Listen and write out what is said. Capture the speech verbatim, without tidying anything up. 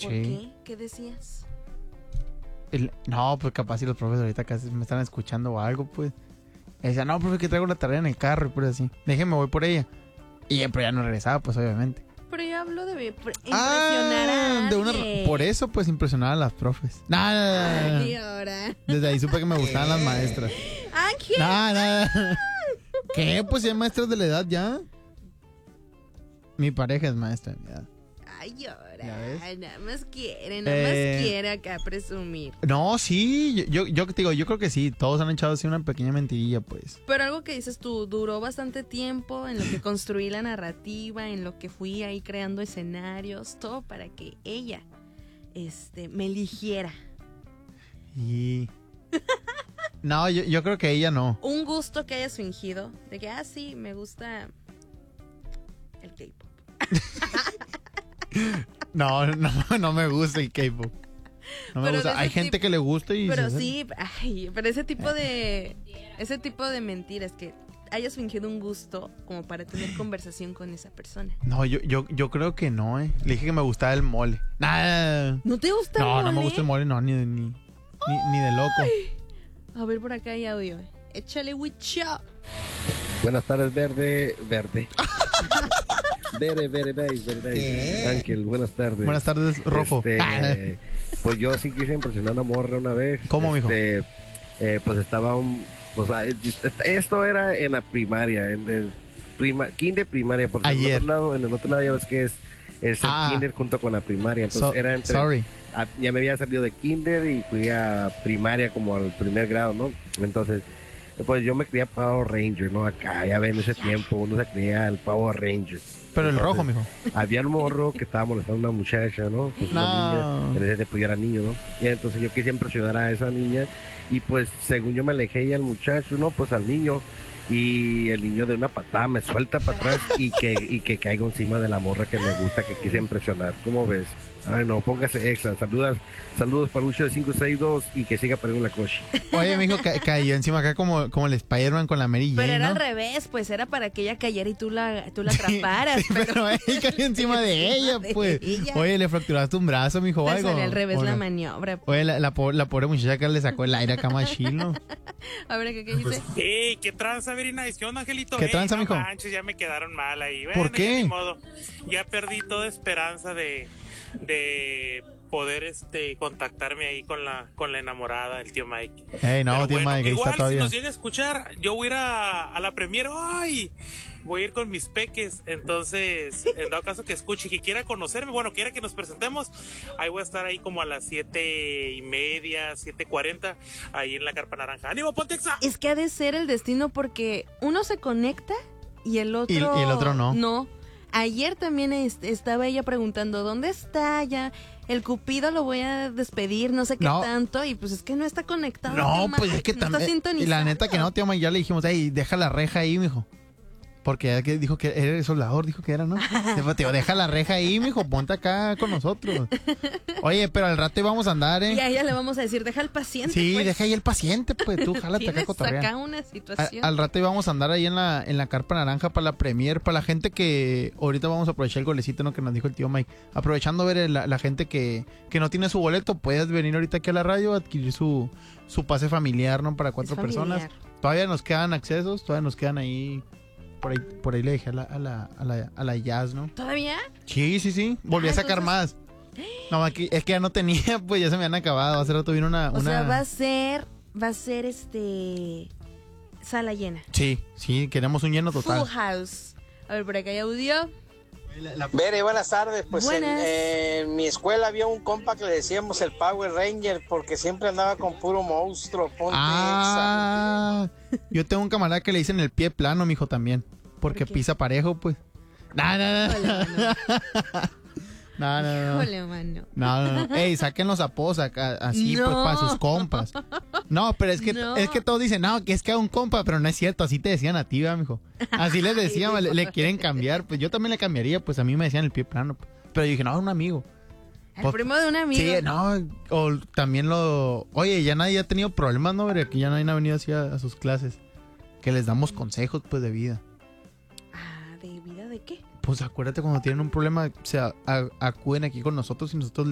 ¿Por Sí. qué? ¿Qué decías? El- no, pues capaz si los profes ahorita casi me están escuchando o algo, pues. Y decía, no, profe, que traigo la tarea en el carro y pues así. Déjeme, voy por ella. Y ya, pero ya no regresaba, pues obviamente. Pero yo hablo de pre- impresionar a Ah, de una, alguien. por eso, pues impresionaba a las profes. Nada. Ay, ahora. Desde ahí supe que me gustaban las maestras. Ángel. Nada, nada. ¿Qué? Pues ya hay maestras de la edad ya. Mi pareja es maestra de mi edad. Ay, ¿Ya ahora. ves? Nada más quiere, nada Eh, más quiere acá presumir. No, sí, yo, yo, yo te digo, yo creo que sí, todos han echado así una pequeña mentirilla, pues. Pero algo que dices tú, duró bastante tiempo en lo que construí la narrativa, en lo que fui ahí creando escenarios, todo para que ella este, me eligiera. Y... No, yo, yo creo que ella no. Un gusto que hayas fingido, de que, ah, sí, me gusta el K-pop. No, no, no me gusta el K-pop. No me Pero gusta. de ese Hay gente tipo- que le gusta y... Pero se hace- sí, ay, pero ese tipo de ese tipo de mentiras que hayas fingido un gusto como para tener conversación con esa persona. No, yo, yo, yo creo que no, eh. Le dije que me gustaba el mole. Nada. ¿No te gusta No, el no me mole? gusta el mole, no, ni de, ni, ni, ni de loco. A ver, por acá hay audio. eh. Échale wicha. Buenas tardes, Verde, Verde. Verde, Verde, Verde, Verde. Ángel, buenas tardes. Buenas tardes, Rofo. Este, pues yo sí quise impresionar a una morra una vez. ¿Cómo, mijo? Este, eh, pues estaba un... O sea, esto era en la primaria, en el prima, kinder primaria, porque en el Ayer. otro lado, en el otro lado ya ves que es, es el Ah. kinder junto con la primaria. Entonces So- era entre... sorry. a- ya me había salido de kinder y fui a primaria como al primer grado, ¿no? Entonces, pues yo me creía Power Ranger, ¿no? Acá, ya ven, ese tiempo uno se creía el Power Ranger. Pero el Entonces, rojo, mijo. Había un morro que estaba molestando a una muchacha, ¿no? Pues una No. niña, en ese tiempo yo era niño, ¿no? Y entonces yo quise impresionar a esa niña y pues según yo me alejé y al muchacho, ¿no? Pues al niño. Y el niño de una patada me suelta para atrás y que, y que caiga encima de la morra que me gusta, que quise impresionar. ¿Cómo ves? Ay, no, póngase extra. Saludas, saludos para Lucho de cinco seis dos y que siga perdiendo la coche. Oye, mijo, ca- cayó encima acá como, como el Spider-Man con la Mary Jane, Pero era ¿no? al revés, pues era para que ella cayera y tú la, tú la atraparas. Sí, pero él cayó encima de ella, de pues. ella. Oye, le fracturaste un brazo, mijo, o Te algo. salió al revés ¿O la no? maniobra. Oye, la, la, po- la pobre muchacha que le sacó el aire acá más chilo. A ver, ¿qué, qué dice? ¡Ey! ¿Qué tranza, Verina? ¿Qué onda, Angelito? ¿Qué Ey, tranza, no mijo? manches, ya me quedaron mal ahí. Bueno, ¿Por qué? ya ni modo. Ya perdí toda esperanza de, de poder este contactarme ahí con la con la enamorada del tío Mike. Ey, no, Pero tío bueno, Mike, ahí igual está si todavía. nos llega a escuchar, yo voy a ir a, a la premier. ¡Ay! Voy a ir con mis peques. Entonces, en dado caso que escuche y que quiera conocerme, bueno, quiera que nos presentemos, ahí voy a estar ahí como a las siete y media, siete cuarenta, ahí en la Carpa Naranja. ¡Ánimo, Pontexa! Es que ha de ser el destino porque uno se conecta y el otro... Y- y el otro no. No. Ayer también est- estaba ella preguntando, ¿dónde está ya? El Cupido lo voy a despedir, no sé qué No. tanto, y pues es que no está conectado. No, tío pues Mike, es que no está también. Y sintonizado. la neta que no, tío Mike, ya le dijimos, ey, deja la reja ahí, mijo. Porque ya que dijo que era el soldador, dijo que era, ¿no? Dijo, tío, deja la reja ahí, mijo, ponte acá con nosotros. Oye, pero al rato íbamos a andar, Y ¿eh? a ella le vamos a decir, deja al paciente. Sí, pues. deja ahí el paciente, pues tú, jálate acá Tienes cotorrea. acá una A- situación. al rato íbamos a andar ahí en la, en la Carpa Naranja para la premier, para la gente que ahorita vamos a aprovechar el golecito, ¿no? Que nos dijo el tío Mike. Aprovechando ver la, la gente que, que no tiene su boleto, puedes venir ahorita aquí a la radio a adquirir su, su pase familiar, ¿no? Para cuatro Es personas. familiar. Todavía nos quedan accesos, todavía nos quedan ahí. Por ahí, por ahí le dejé a la, a la, a la, a la Jazz, ¿no? ¿Todavía? Sí, sí, sí. Volví Ah, a sacar entonces- más. No, aquí, es que ya no tenía, pues ya se me han acabado. Hace rato vino una. O una... sea, va a ser, va a ser este, sala llena. Sí, sí, queremos un lleno total. Full house. A ver, por acá hay audio. Bere, buenas tardes. Pues en, Buenas. en mi escuela había un compa que le decíamos el Power Ranger porque siempre andaba con puro monstruo. Ponte Ah, yo tengo un camarada que le dicen el pie plano, mijo, también. Porque ¿Por qué? pisa parejo, pues. No, no, no. Híjole, mano. No, no, no. Híjole, mano. No, no, no. Ey, saquen los apodos acá, así, No. pues, para sus compas. No, pero es que, No. es que todos dicen, no, que es que a un compa, pero no es cierto, así te decían a ti, ¿verdad, mijo? Así les decían, le, le quieren cambiar, pues yo también le cambiaría, pues a mí me decían el pie plano. Pues. Pero yo dije, no, un amigo. El Pues, primo de un amigo. Sí, no, o también lo... Oye, ya nadie ha tenido problemas, ¿no? Pero que ya nadie ha venido así a, a sus clases. Que les damos consejos, pues, de vida. Ah, ¿de vida de qué? Pues acuérdate cuando tienen un problema, o sea, a- acuden aquí con nosotros y nosotros